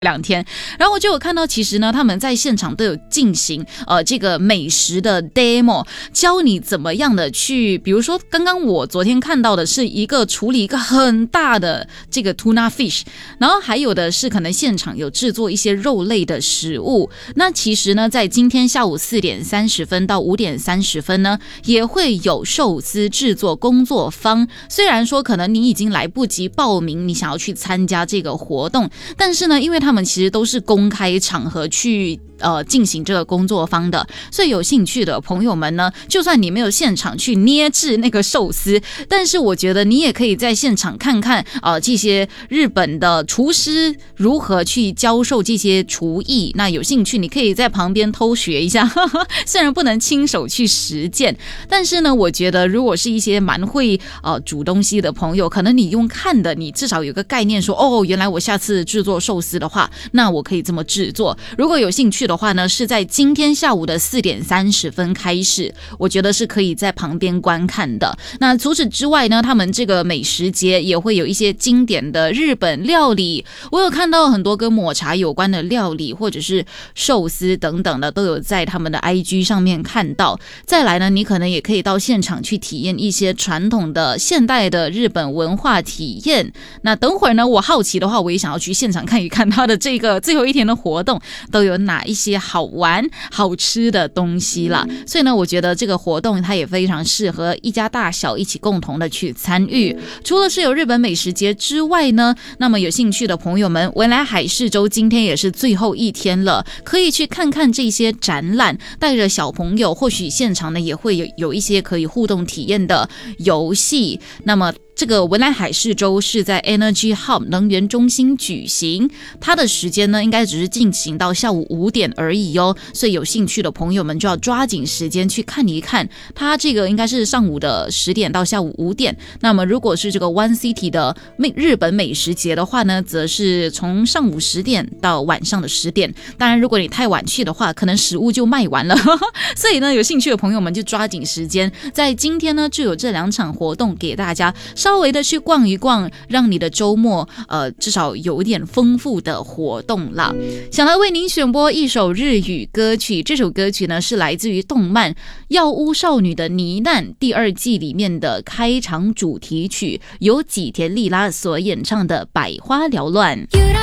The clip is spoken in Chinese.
2天，然后我就有看到，其实呢，他们在现场都有进行这个美食的 demo， 教你怎么样的去，比如说刚刚我昨天看到的是一个处理一个很大的这个 tuna fish， 然后还有的是可能现场有制作一些肉类的食物。那其实呢，在今天下午4点30分到5点30分呢，也会有寿司制作工作坊。虽然说可能你已经来不及报名，你想要去参加这个活动，但是呢，因为他们其实都是公开场合去进行这个工作坊的，所以有兴趣的朋友们呢，就算你没有现场去捏制那个寿司，但是我觉得你也可以在现场看看这些日本的厨师如何去教授这些厨艺。那有兴趣你可以在旁边偷学一下，虽然不能亲手去实践，但是呢，我觉得如果是一些蛮会煮东西的朋友，可能你用看的，你至少有个概念说，哦，原来我下次制作寿司的话，那我可以这么制作。如果有兴趣的话呢，是在今天下午的4点30分开始，我觉得是可以在旁边观看的。那除此之外呢，他们这个美食节也会有一些经典的日本料理，我有看到很多跟抹茶有关的料理，或者是寿司等等的，都有在他们的 IG 上面看到。再来呢，你可能也可以到现场去体验一些传统的现代的日本文化体验。那等会儿呢，我好奇的话，我也想要去现场看一看他的这个最后一天的活动都有哪一些好玩好吃的东西啦。所以呢，我觉得这个活动它也非常适合一家大小一起共同的去参与。除了是有日本美食节之外呢，那么有兴趣的朋友们，文莱海事周今天也是最后一天了，可以去看看这些展览，带着小朋友，或许现场呢也会有一些可以互动体验的游戏。那么这个文莱海事周是在 Energy Hub 能源中心举行，它的时间呢应该只是进行到下午5点而已哦，所以有兴趣的朋友们就要抓紧时间去看一看。它这个应该是上午的10点到下午5点，那么如果是这个 One City 的日本美食节的话呢，则是从上午10点到晚上的10点。当然如果你太晚去的话，可能食物就卖完了所以呢，有兴趣的朋友们就抓紧时间，在今天呢就有这2场活动给大家稍微的去逛一逛，让你的周末至少有点丰富的活动啦。想来为您选播一首日语歌曲，这首歌曲呢是来自于动漫《药屋少女的呢喃》第2季里面的开场主题曲，由吉田莉拉所演唱的《百花缭乱》。